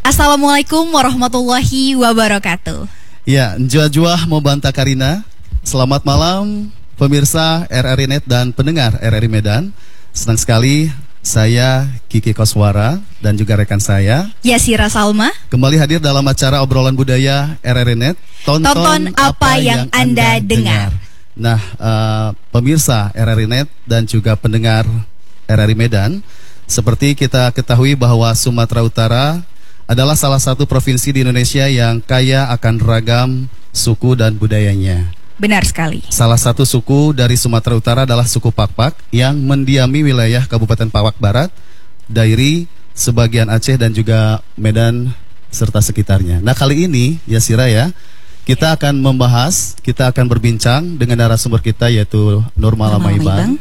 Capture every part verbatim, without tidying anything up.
Assalamualaikum warahmatullahi wabarakatuh. Ya, njua-jua mau bantah Karina. Selamat malam pemirsa R R I Net dan pendengar R R I Medan. Senang sekali saya Kiki Koswara dan juga rekan saya Yasira Salma kembali hadir dalam acara obrolan budaya R R I Net. Tonton, Tonton apa, apa yang, yang Anda dengar. dengar. Nah, uh, pemirsa R R I Net dan juga pendengar R R I Medan, seperti kita ketahui bahwa Sumatera Utara adalah salah satu provinsi di Indonesia yang kaya akan ragam suku dan budayanya. Benar sekali. Salah satu suku dari Sumatera Utara adalah suku Pakpak yang mendiami wilayah Kabupaten Pawak Barat, Dairi, sebagian Aceh dan juga Medan serta sekitarnya. Nah, kali ini Yasira ya, kita akan membahas, kita akan berbincang dengan narasumber kita yaitu Nurmala Maibang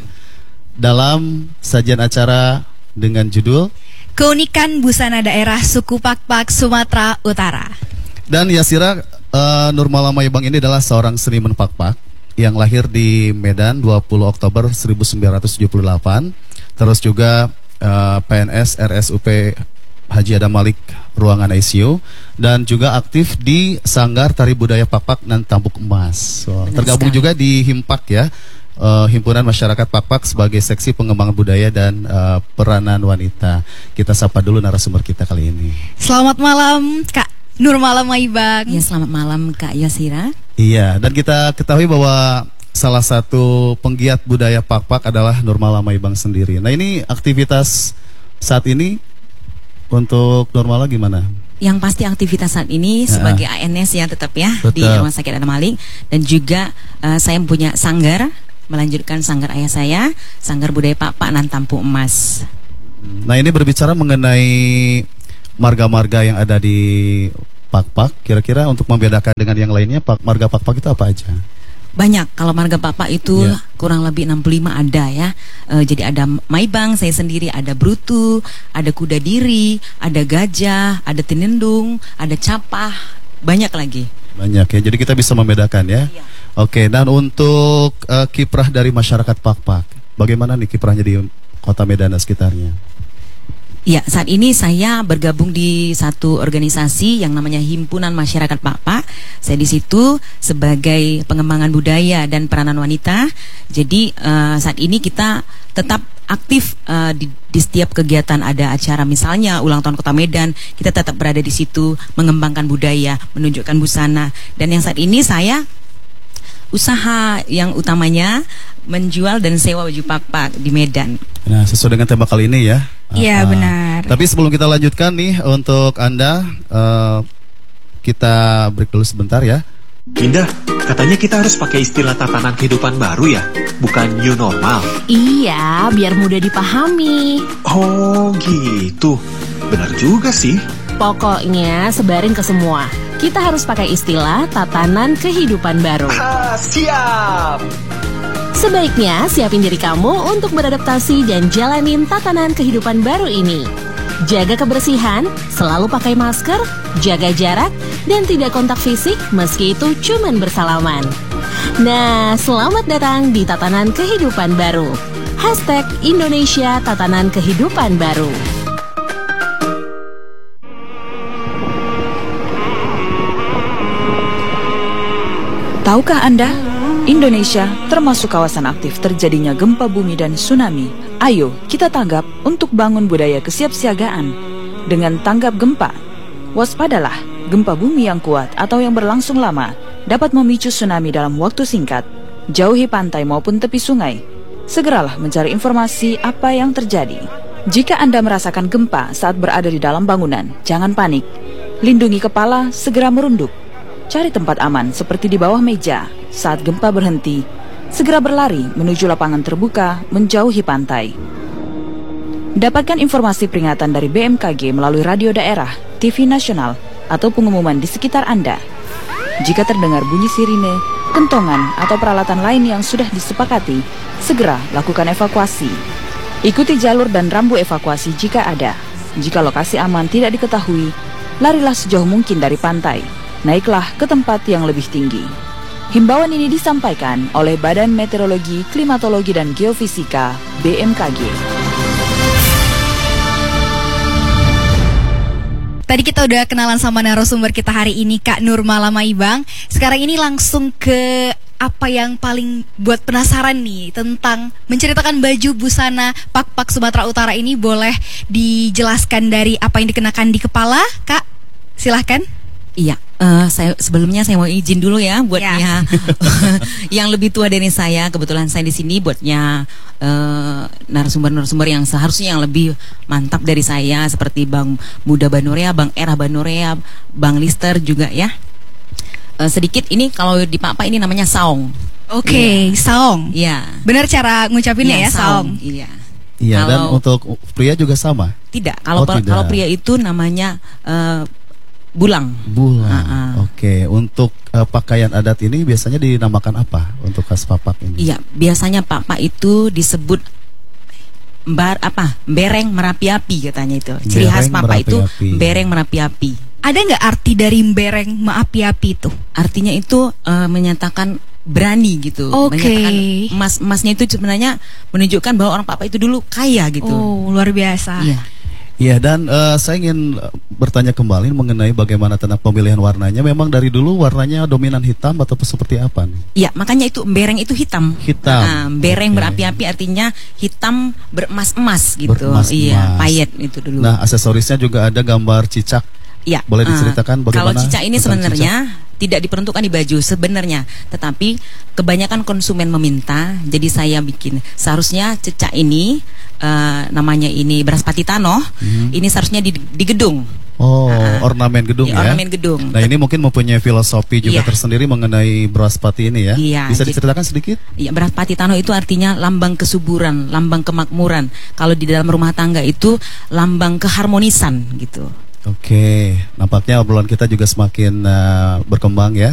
dalam sajian acara dengan judul Keunikan Busana Daerah Suku Pakpak Sumatera Utara. Dan Yasira, uh, Nurmala Maibang ini adalah seorang seniman Pakpak yang lahir di Medan dua puluh Oktober seribu sembilan ratus tujuh puluh delapan. Terus juga uh, P N S R S U P Haji Adam Malik Ruangan I C U, dan juga aktif di Sanggar Tari Budaya Pakpak dan Tambuk Emas. So, tergabung juga di Himpak ya, uh, Himpunan Masyarakat Pakpak sebagai seksi pengembangan budaya dan uh, peranan wanita. Kita sapa dulu narasumber kita kali ini. Selamat malam Kak Nurmala Maibang. Ya, selamat malam Kak Yasira. Iya, dan kita ketahui bahwa salah satu penggiat budaya Pakpak adalah Nurmala Maibang sendiri. Nah, ini aktivitas saat ini untuk Nurmala gimana? Yang pasti aktivitas saat ini ya, sebagai A N S ya tetap ya. Betul. Di Rumah Sakit Adam Malik. Dan juga uh, saya punya sanggar, melanjutkan sanggar ayah saya, Sanggar Budaya Pakpak dan Tambuk Emas. Nah, ini berbicara mengenai marga-marga yang ada di Pakpak, kira-kira untuk membedakan dengan yang lainnya, marga Pakpak itu apa aja? Banyak, kalau marga Pakpak itu yeah. kurang lebih enam puluh lima ada ya. e, Jadi ada Maibang, saya sendiri, ada Brutu, ada Kuda Diri, ada Gajah, ada Tinendung, ada Capah, banyak lagi. Banyak ya, jadi kita bisa membedakan ya, yeah. Oke, dan untuk uh, kiprah dari masyarakat Pakpak, bagaimana nih kiprahnya di kota Medan dan sekitarnya? Ya, saat ini saya bergabung di satu organisasi yang namanya Himpunan Masyarakat Pakpak. Saya di situ sebagai pengembangan budaya dan peranan wanita. Jadi uh, saat ini kita tetap aktif uh, di, di setiap kegiatan ada acara, misalnya ulang tahun Kota Medan, kita tetap berada di situ mengembangkan budaya, menunjukkan busana. Dan yang saat ini saya usaha yang utamanya menjual dan sewa baju Pakpak di Medan. Nah, sesuai dengan tema kali ini ya. Iya, uh, benar. Tapi sebelum kita lanjutkan nih untuk Anda, uh, kita break dulu sebentar ya. Indah, katanya kita harus pakai istilah tatanan kehidupan baru ya, bukan new normal. Iya, biar mudah dipahami. Oh gitu, benar juga sih. Pokoknya sebarin ke semua. Kita harus pakai istilah tatanan kehidupan baru. Ah, siap! Sebaiknya siapin diri kamu untuk beradaptasi dan jalanin tatanan kehidupan baru ini. Jaga kebersihan, selalu pakai masker, jaga jarak, dan tidak kontak fisik meski itu cuman bersalaman. Nah, selamat datang di tatanan kehidupan baru. Hashtag Indonesia Tatanan Kehidupan Baru. Tahukah Anda, Indonesia termasuk kawasan aktif terjadinya gempa bumi dan tsunami. Ayo kita tanggap untuk bangun budaya kesiapsiagaan. Dengan tanggap gempa, waspadalah, gempa bumi yang kuat atau yang berlangsung lama dapat memicu tsunami dalam waktu singkat. Jauhi pantai maupun tepi sungai. Segeralah mencari informasi apa yang terjadi. Jika Anda merasakan gempa saat berada di dalam bangunan, jangan panik. Lindungi kepala, segera merunduk. Cari tempat aman seperti di bawah meja. Saat gempa berhenti, segera berlari menuju lapangan terbuka, menjauhi pantai. Dapatkan informasi peringatan dari B M K G melalui radio daerah, T V nasional, atau pengumuman di sekitar Anda. Jika terdengar bunyi sirine, kentongan, atau peralatan lain yang sudah disepakati, segera lakukan evakuasi. Ikuti jalur dan rambu evakuasi jika ada. Jika lokasi aman tidak diketahui, larilah sejauh mungkin dari pantai. Naiklah ke tempat yang lebih tinggi. Himbauan ini disampaikan oleh Badan Meteorologi, Klimatologi, dan Geofisika B M K G. tadi kita udah kenalan sama narasumber kita hari ini, Kak Nurmala Maibang. Sekarang ini langsung ke apa yang paling buat penasaran nih tentang menceritakan baju busana Pak-Pak Sumatera Utara ini. Boleh dijelaskan dari apa yang dikenakan di kepala, Kak? Silahkan. Iya, uh, saya sebelumnya saya mau izin dulu ya buatnya yang lebih tua dari saya. Kebetulan saya di sini buatnya uh, narasumber-narasumber yang seharusnya yang lebih mantap dari saya, seperti Bang Muda Banorea, Bang Era Banorea, Bang Lister juga ya. Uh, sedikit ini kalau di Pak-Pak ini namanya saong. Oke, okay, yeah. Saong. Iya. Benar cara ngucapinnya ya, ya saong. Iya. Iya, dan untuk pria juga sama? Tidak, kalau oh, tidak. kalau pria itu namanya uh, bulang. Bulang. Uh -uh. Oke, untuk uh, pakaian adat ini biasanya dinamakan apa untuk khas Pak-Pak ini? Iya, biasanya Pak-Pak itu disebut bar apa? Bereng merapi-api katanya itu. Ciri khas Pak-Pak itu bereng merapi-api. Ada nggak arti dari bereng merapi-api itu? Artinya itu uh, menyatakan berani gitu. Oke. Menyatakan emas emasnya itu sebenarnya menunjukkan bahwa orang Pak-Pak itu dulu kaya gitu. Oh, luar biasa. Iya. Iya, dan uh, saya ingin bertanya kembali mengenai bagaimana tentang pemilihan warnanya. Memang dari dulu warnanya dominan hitam atau seperti apa nih? Iya, makanya itu bereng itu hitam. Hitam. Nah, bereng okay. berapi-api artinya hitam beremas-emas gitu. Beremas-emas. Iya, payet itu dulu. Nah, aksesorisnya juga ada gambar cicak. Iya. Boleh diceritakan uh, bagaimana? Kalau cicak ini sebenarnya cicak? Tidak diperuntukkan di baju sebenarnya, tetapi kebanyakan konsumen meminta, jadi saya bikin. Seharusnya cicak ini uh, namanya ini beras patitano, hmm. ini seharusnya di, di gedung. Oh, uh, ornamen gedung ya. ya. Ornamen gedung. Nah, ini mungkin mempunyai filosofi juga iya. tersendiri mengenai beras pati ini ya. Iya, bisa diceritakan sedikit? Iya, beras patitano itu artinya lambang kesuburan, lambang kemakmuran. Kalau di dalam rumah tangga itu lambang keharmonisan gitu. Oke, nampaknya obrolan kita juga semakin uh, berkembang ya.